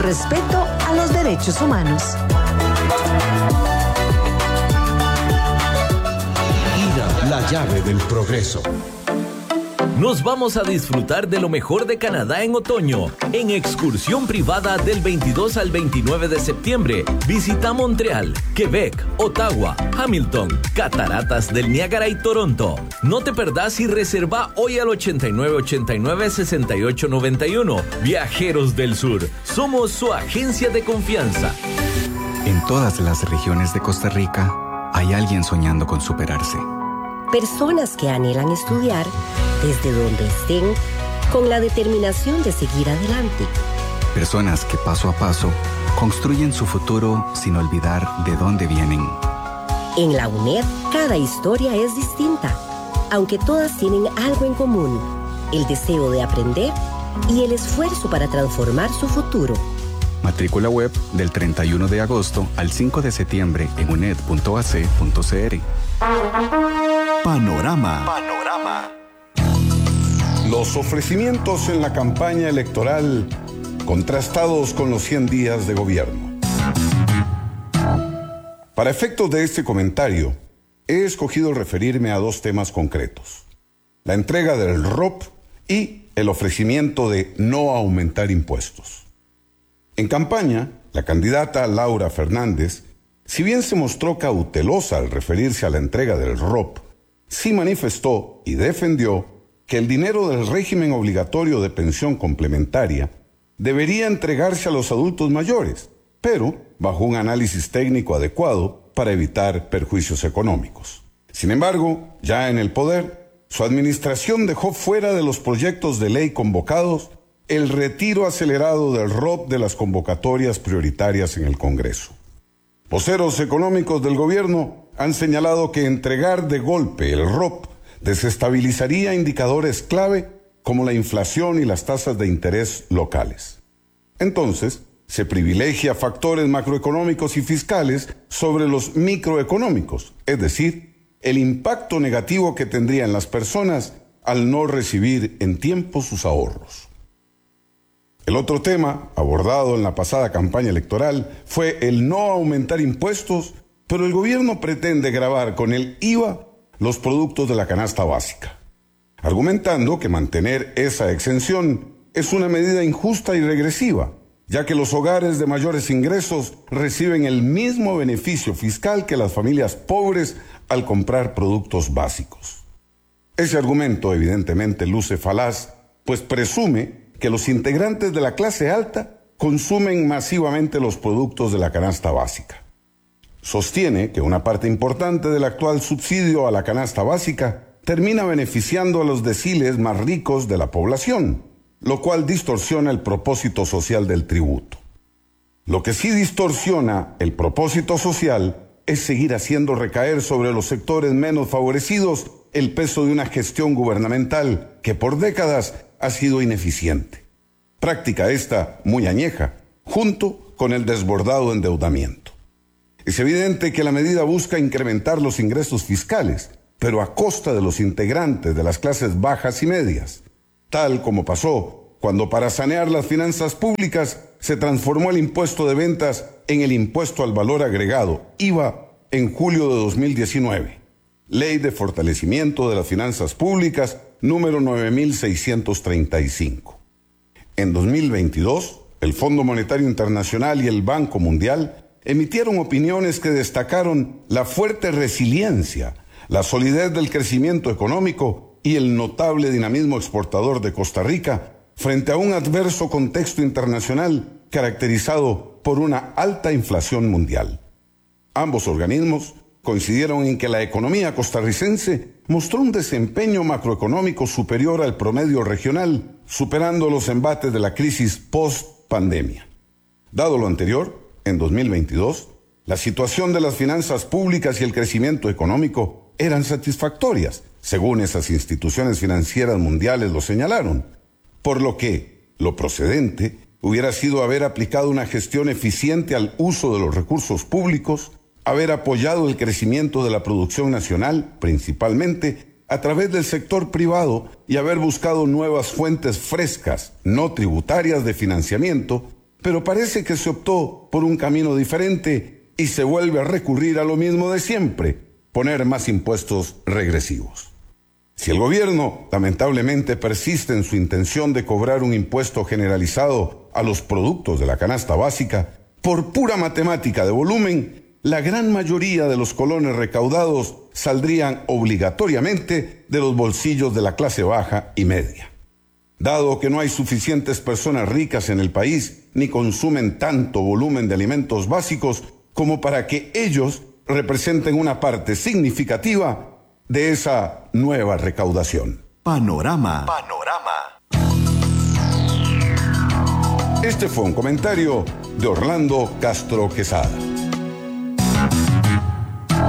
Respeto a los derechos humanos. IDA, la llave del progreso. Nos vamos a disfrutar de lo mejor de Canadá en otoño, en excursión privada del 22 al 29 de septiembre. Visita Montreal, Quebec, Ottawa, Hamilton, Cataratas del Niágara y Toronto. No te perdás y reserva hoy al 8989-6891. Viajeros del Sur, somos su agencia de confianza. En todas las regiones de Costa Rica hay alguien soñando con superarse. Personas que anhelan estudiar desde donde estén con la determinación de seguir adelante. Personas que paso a paso construyen su futuro sin olvidar de dónde vienen. En la UNED, cada historia es distinta, aunque todas tienen algo en común: el deseo de aprender y el esfuerzo para transformar su futuro. Matrícula web del 31 de agosto al 5 de septiembre en uned.ac.cr. Panorama. Los ofrecimientos en la campaña electoral contrastados con los 100 días de gobierno. Para efectos de este comentario, he escogido referirme a dos temas concretos: la entrega del ROP y el ofrecimiento de no aumentar impuestos. En campaña, la candidata Laura Fernández, si bien se mostró cautelosa al referirse a la entrega del ROP, sí manifestó y defendió que el dinero del régimen obligatorio de pensión complementaria debería entregarse a los adultos mayores, pero bajo un análisis técnico adecuado para evitar perjuicios económicos. Sin embargo, ya en el poder, su administración dejó fuera de los proyectos de ley convocados el retiro acelerado del ROP de las convocatorias prioritarias en el Congreso. Voceros económicos del gobierno han señalado que entregar de golpe el ROP desestabilizaría indicadores clave como la inflación y las tasas de interés locales. Entonces, se privilegia factores macroeconómicos y fiscales sobre los microeconómicos, es decir, el impacto negativo que tendrían las personas al no recibir en tiempo sus ahorros. El otro tema, abordado en la pasada campaña electoral, fue el no aumentar impuestos, pero el gobierno pretende gravar con el IVA los productos de la canasta básica, argumentando que mantener esa exención es una medida injusta y regresiva, ya que los hogares de mayores ingresos reciben el mismo beneficio fiscal que las familias pobres al comprar productos básicos. Ese argumento evidentemente luce falaz, pues presume que los integrantes de la clase alta consumen masivamente los productos de la canasta básica. Sostiene que una parte importante del actual subsidio a la canasta básica termina beneficiando a los deciles más ricos de la población, lo cual distorsiona el propósito social del tributo. Lo que sí distorsiona el propósito social es seguir haciendo recaer sobre los sectores menos favorecidos el peso de una gestión gubernamental que por décadas ha sido ineficiente. Práctica esta muy añeja, junto con el desbordado endeudamiento. Es evidente que la medida busca incrementar los ingresos fiscales, pero a costa de los integrantes de las clases bajas y medias, tal como pasó cuando para sanear las finanzas públicas se transformó el impuesto de ventas en el impuesto al valor agregado, IVA, en julio de 2019. Ley de Fortalecimiento de las Finanzas Públicas, número 9635. En 2022, el Fondo Monetario Internacional y el Banco Mundial emitieron opiniones que destacaron la fuerte resiliencia, la solidez del crecimiento económico y el notable dinamismo exportador de Costa Rica frente a un adverso contexto internacional caracterizado por una alta inflación mundial. Ambos organismos coincidieron en que la economía costarricense mostró un desempeño macroeconómico superior al promedio regional, superando los embates de la crisis post-pandemia. Dado lo anterior, en 2022, la situación de las finanzas públicas y el crecimiento económico eran satisfactorias, según esas instituciones financieras mundiales lo señalaron, por lo que lo procedente hubiera sido haber aplicado una gestión eficiente al uso de los recursos públicos, haber apoyado el crecimiento de la producción nacional, principalmente a través del sector privado, y haber buscado nuevas fuentes frescas, no tributarias, de financiamiento pero parece que se optó por un camino diferente y se vuelve a recurrir a lo mismo de siempre, poner más impuestos regresivos. Si el gobierno lamentablemente persiste en su intención de cobrar un impuesto generalizado a los productos de la canasta básica, por pura matemática de volumen, la gran mayoría de los colones recaudados saldrían obligatoriamente de los bolsillos de la clase baja y media. Dado que no hay suficientes personas ricas en el país ni consumen tanto volumen de alimentos básicos como para que ellos representen una parte significativa de esa nueva recaudación. Panorama. Este fue un comentario de Orlando Castro Quesada.